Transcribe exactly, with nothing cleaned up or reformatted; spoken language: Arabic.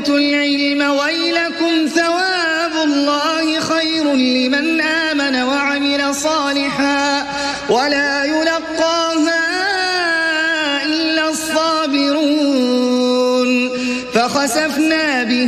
أوتوا العلم ويلكم ثواب الله خير لمن آمن وعمل صالحا ولا يلقاها إلا الصابرون فخسفنا به